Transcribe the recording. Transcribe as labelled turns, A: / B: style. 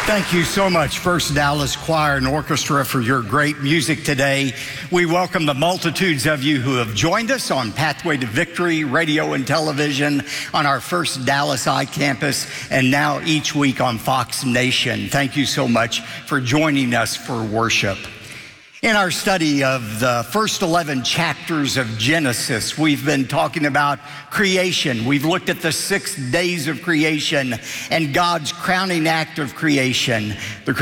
A: Thank you so much, First Dallas Choir and Orchestra, for your great music today. We welcome the multitudes of you who have joined us on Pathway to Victory, radio and television, on our First Dallas iCampus, and now each week on Fox Nation. Thank you so much for joining us for worship. In our study of the first 11 chapters of Genesis, we've been talking about creation. We've looked at the 6 days of creation and God's crowning act of creation, the